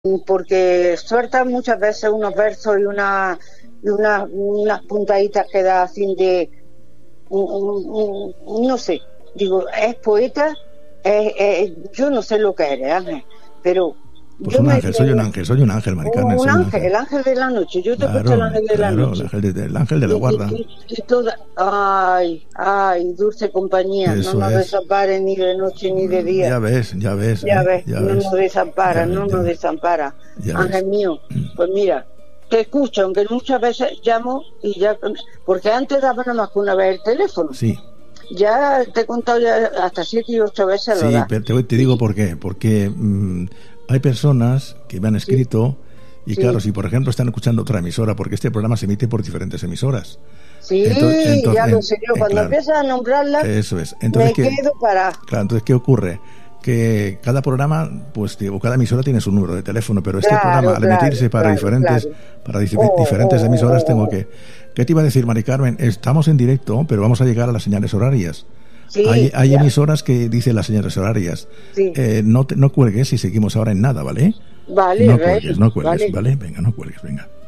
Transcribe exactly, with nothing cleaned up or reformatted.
porque sueltan muchas veces unos versos y una y una, unas puntaditas que da así de un, un, un, no sé, digo, es poeta, es, es, yo no sé lo que eres, Ángel, pero pues yo un me, ángel, soy un ángel, soy un ángel, Mari Carmen, un soy un ángel, ángel. el ángel de la noche, yo te Claro, he puesto el ángel de claro, la noche. el ángel de, el ángel de la guarda. Y, y, y, y toda, ay, ay, dulce compañía, Eso no nos es. desampares ni de noche ni de día. Ya ves, ya ves, Ya ¿eh? ves, ya no ves, nos desampara, ya ves, no ya nos ves, desampara. ya Ángel ves. mío, pues mira, te escucho, aunque muchas veces llamo y ya, porque antes daba nada más que una vez el teléfono. Sí. Ya te he contado ya hasta siete y ocho veces Sí, lo da. pero te, te digo por qué. Porque mmm, hay personas que me han escrito y Sí. claro, si por ejemplo están escuchando otra emisora, porque este programa se emite por diferentes emisoras. Sí, entonces, entonces, ya lo en, sé yo. en, Cuando claro, empiezas a nombrarla, eso es. Entonces, me ¿qué, quedo para... Claro, entonces, ¿qué ocurre? Que cada programa, pues, o cada emisora tiene su número de teléfono, pero este Claro, programa, al claro, emitirse para claro, diferentes, claro. para dif Oh, diferentes oh, emisoras, oh, tengo oh. que... ¿Qué te iba a decir, Mari Carmen? Estamos en directo, pero vamos a llegar a las señales horarias. Sí, hay hay ya. emisoras que dicen las señales horarias. Sí. Eh, no, te, no cuelgues y seguimos ahora en nada, ¿vale? Vale, no vale, cuelgues, no cuelgues, vale. ¿vale? Venga, no cuelgues, venga.